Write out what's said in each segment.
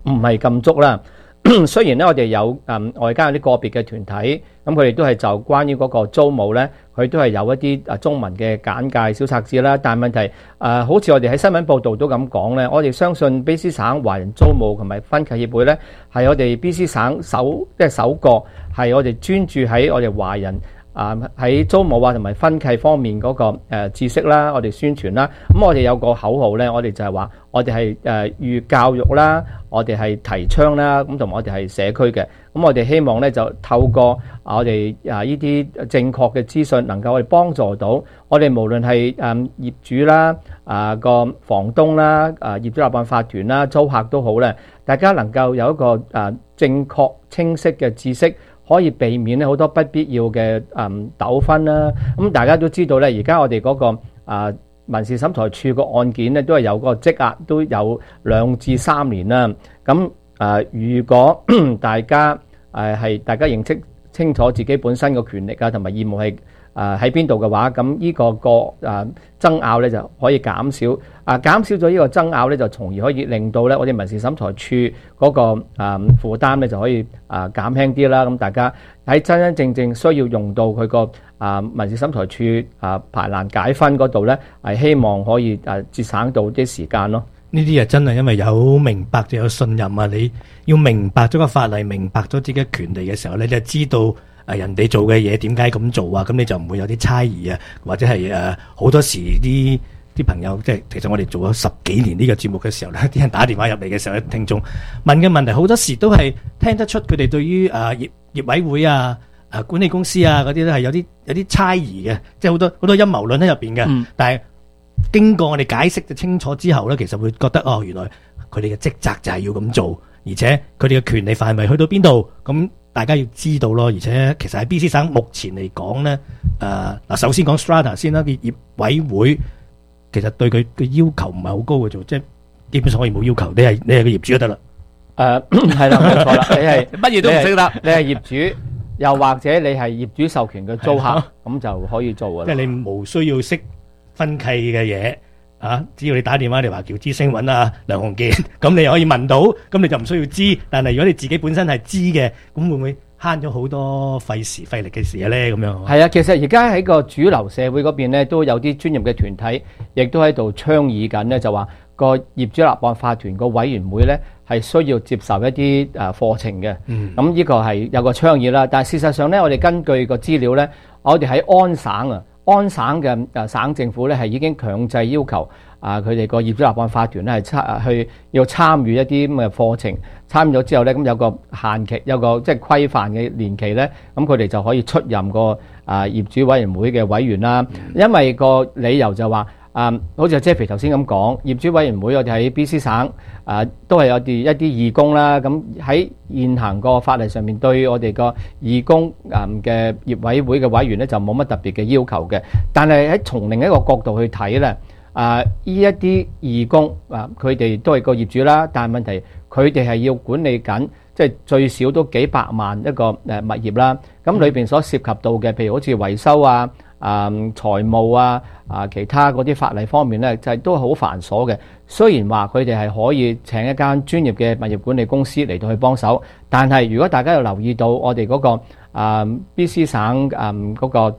唔係咁足啦。雖然咧我哋有外間有啲個別嘅團體，咁佢哋都係就關於嗰個租務咧，佢都係有一啲中文嘅簡介小冊子啦。但係問題好似我哋喺新聞報導都咁講咧，我哋相信卑詩省華人租務同埋分契協會咧，係我哋卑詩省首個係我哋專注喺我哋華人喺租務同埋分契方面嗰個知識啦，我哋宣傳啦。咁我哋有個口號咧，我哋就係話我哋係寓教育啦，我哋係提倡啦，咁同埋我哋係社區嘅。咁我哋希望咧就透過我哋呢啲正確嘅資訊，能夠我哋幫助到我哋無論係業主啦、個房東啦、業主立案法團啦、租客都好咧，大家能夠有一個正確清晰嘅知識，可以避免咧好多不必要嘅糾紛啦。咁大家都知道咧，而家我哋嗰個民事審裁處個案件咧，都係有個積壓，都有2至3年啦。咁如果大家大家認識清楚自己本身嘅權力啊同埋義務係喺邊度嘅話，咁呢個爭拗咧就可以減少。減少咗呢個爭拗咧，就從而可以令到咧我哋民事審裁處嗰個負擔咧就可以減輕啲啦。咁大家喺真真正正需要用到佢個民事審裁處排難解紛嗰度咧，係希望可以節省到啲時間咯。 呢啲真係因為有明白就有信任啊！你要明白咗個法例，明白咗自己嘅權利嘅時候，你就知道人哋做嘅嘢點解咁做啊！咁你就唔會有啲猜疑啊，或者係好多時啲朋友即係其實我哋做咗10幾年呢個節目嘅時候咧，啲人打電話入嚟嘅時候咧，聽眾問嘅問題好多時都係聽得出佢哋對於業委會管理公司嗰啲咧係有啲猜疑嘅，即係好多陰謀論喺入邊嘅。但係經過我哋解釋就清楚之後咧，其實會覺得原來佢哋嘅職責就係要咁做，而且佢哋嘅權利範圍去到邊度，咁大家要知道咯。而且其實喺 BC 省目前嚟講咧，首先講 Strata 先啦，業委會其實對佢嘅要求唔係好高嘅啫，即係基本上可以冇要求，你係個業主就得啦。 係啦，冇錯啦，你係乜嘢都唔識得， 你係業主，又或者你係業主授權嘅租客，咁就可以做㗎啦。 即係你無需要識分契嘅嘢只要你打電話嚟話叫知星揾梁鴻健，咁你又可以問到，咁你就唔需要知。但係如果你自己本身係知嘅，咁會唔會慳咗好多費時費力嘅事咧？咁樣係啊，其實而家喺個主流社會嗰邊咧，都有啲專業嘅團體，亦都喺度倡議緊咧，就話個業主立案法團個委員會咧係需要接受一啲課程嘅。咁呢個係有個倡議啦。但係事實上咧，我哋根據個資料咧，我哋喺安省嘅省政府咧係已經強制要求佢哋個業主立案法團咧係要參與一啲咁嘅課程，參與咗之後咧，咁有個限期，有個即係規範嘅年期咧，咁佢哋就可以出任個業主委員會嘅委員啦。因為個理由就話好似阿 Jeffrey 頭先咁講，業主委員會我哋喺 BC 省都係有一啲義工啦。咁喺現行個法例上面對我哋個義工嘅業委會嘅委員咧就冇乜特別嘅要求嘅。但係喺從另一個角度去睇咧，呢一啲義工佢哋都係個業主啦，但係問題佢哋係要管理緊，即係最少都幾百萬一個物業啦。咁裏邊所涉及到嘅，譬如好似維修財務其他嗰啲法例方面咧，就係都好繁瑣嘅。雖然話佢哋係可以請一間專業嘅物業管理公司嚟到去幫手，但係如果大家有留意到我哋嗰個BC 省嗰個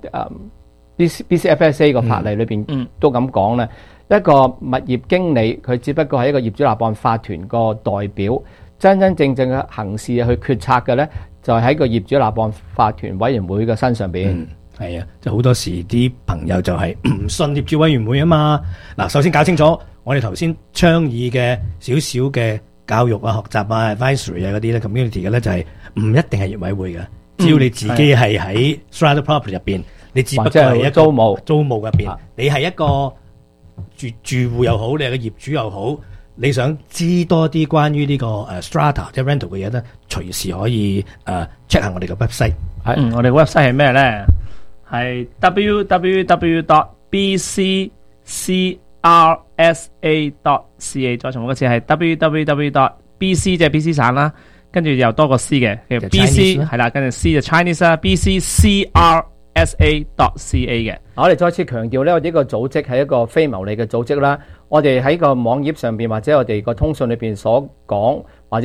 BCFSA 個法例裏邊都咁講咧，一個物業經理佢只不過係一個業主立案法團個代表，真真正正嘅行事去決策嘅咧，就係喺個業主立案法團委員會嘅身上邊。 係啊，即係好多時啲朋友就係唔信業主委員會啊嘛。嗱，首先搞清楚，我哋頭先倡議嘅少少嘅教育學習advisory 嗰啲咧 community 嘅咧，就係唔一定係業委會嘅。只要你自己係喺 strata property 入邊，你只不過係一個租務入邊，你係一個住戶又好，你係個業主又好，你想知多啲關於呢個strata 即係 rental 嘅嘢咧，隨時可以check 下我哋嘅 website。 我哋嘅 website 係咩咧？係 www.bccrsa.ca， 再重複一次係 www.bc 即係 BC 省啦，跟住又多個 C 嘅，叫 BC 係啦，跟住 C 就 Chinese 啦 ，BCCRSA.ca 嘅。 我哋再次強調咧，我哋呢個組織係一個非牟利嘅組織啦。我哋喺個網頁上邊或者我哋個通訊裏邊所講。